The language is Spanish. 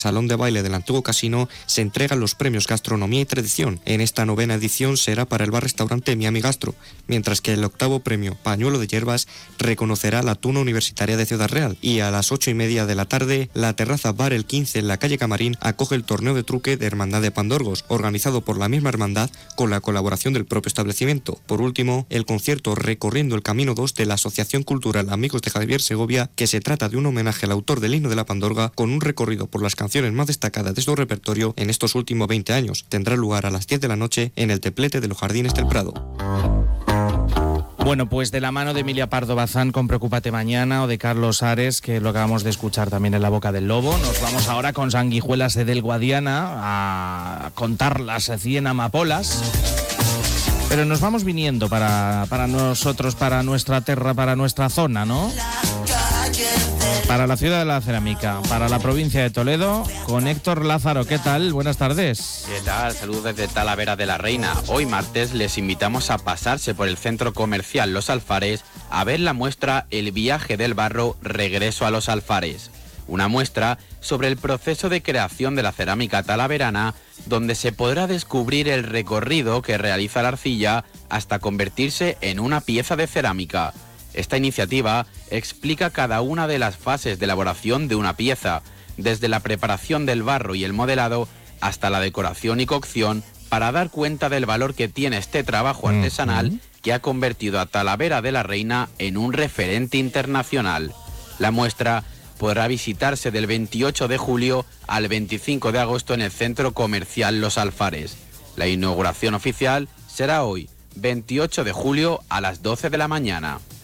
Salón de baile del antiguo casino se entregan los premios Gastronomía y Tradición. En esta 9ª edición será para el bar-restaurante Miami Gastro, mientras que el 8º premio Pañuelo de Hierbas reconocerá la Tuna Universitaria de Ciudad Real. Y a las 8:30 de la tarde, la terraza Bar El 15 en la calle Camarín acoge el torneo de truque de Hermandad de Pandorgos, organizado por la misma hermandad con la colaboración del propio establecimiento. Por último, el concierto Recorriendo el Camino 2 de la Asociación Cultural Amigos de Javier Segovia, que se trata de un homenaje al autor del himno de la Pandorga con un recorrido por las canciones más destacadas de su repertorio en estos últimos 20 años. Tendrá lugar a las 10 de la noche en el Teplete de los Jardines del Prado. Bueno, pues de la mano de Emilia Pardo Bazán con Preocúpate Mañana o de Carlos Ares, que lo acabamos de escuchar también en La Boca del Lobo, nos vamos ahora con Sanguijuelas del Guadiana a contar las 100 amapolas. Pero nos vamos viniendo para nosotros, para nuestra tierra, para nuestra zona, ¿no? Para la ciudad de la cerámica, para la provincia de Toledo, con Héctor Lázaro. ¿Qué tal? Buenas tardes. ¿Qué tal? Saludos desde Talavera de la Reina. Hoy martes les invitamos a pasarse por el centro comercial Los Alfares a ver la muestra El viaje del barro, regreso a los alfares. Una muestra sobre el proceso de creación de la cerámica talaverana, donde se podrá descubrir el recorrido que realiza la arcilla hasta convertirse en una pieza de cerámica. Esta iniciativa explica cada una de las fases de elaboración de una pieza, desde la preparación del barro y el modelado hasta la decoración y cocción, para dar cuenta del valor que tiene este trabajo artesanal que ha convertido a Talavera de la Reina en un referente internacional. La muestra podrá visitarse del 28 de julio al 25 de agosto en el centro comercial Los Alfares. La inauguración oficial será hoy, 28 de julio a las 12 de la mañana.